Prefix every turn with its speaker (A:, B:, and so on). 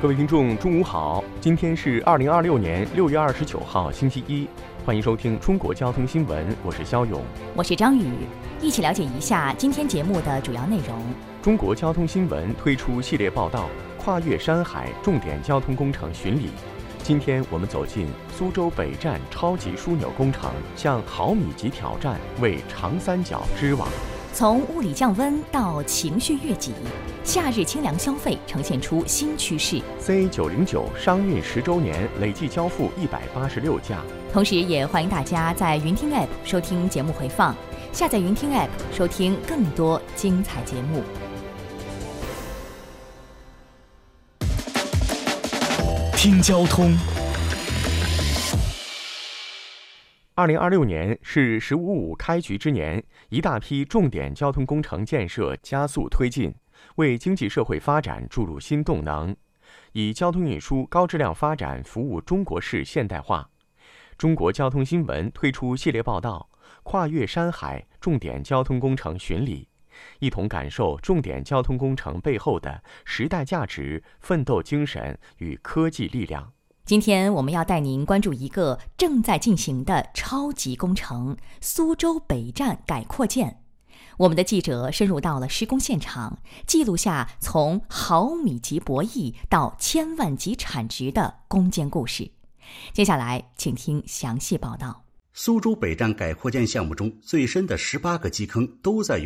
A: 各位听众，中午好！今天是2026年6月29号，星期一，欢迎收听中国交通新闻，我是肖勇，
B: 我是张宇，一起了解一下今天节目的主要内容。
A: 中国交通新闻推出系列报道，跨越山海，重点交通工程巡礼。今天我们走进苏州北站超级枢纽工程，向毫米级挑战，为长三角织网。
B: 从物理降温到情绪悦己，夏日清凉消费呈现出新趋势。
A: CA909商运10周年累计交付186架。
B: 同时也欢迎大家在云听 App 收听节目回放，下载云听 App 收听更多精彩节目。
C: 听交通。
A: 2026年是“十五五”开局之年，一大批重点交通工程建设加速推进，为经济社会发展注入新动能，以交通运输高质量发展服务中国式现代化。中国交通新闻推出系列报道，跨越山海，重点交通工程巡礼，一同感受重点交通工程背后的时代价值、奋斗精神与科技力量。
B: 今天我们要带您关注一个正在进行的超级工程——苏州北站改扩建。我们的记者深入到了施工现场，记录下从毫米级博弈到千万级产值的攻坚故事。接下来，请听详细报道。
D: 苏州北站改扩建项目中最深的18个基坑都在